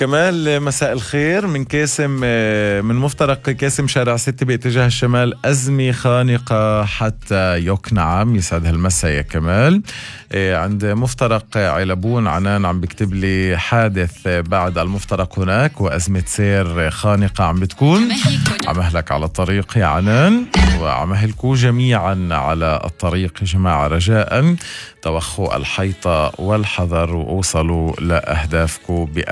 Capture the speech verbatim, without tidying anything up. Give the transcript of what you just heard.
كمال مساء الخير من كاسم، من مفترق كاسم شارع ستة باتجاه الشمال. أزمة خانقة حتى يقنعم. يسعد هالمساء يا كمال. عند مفترق علبون عنان عم بكتب لي حادث بعد المفترق هناك وأزمة سير خانقة عم بتكون. عم أهلك على الطريق يا عنان وعم أهلكوا جميعا على الطريق يا جماعة، رجاء توخوا الحيطة والحذر ووصلوا لأهدافكم.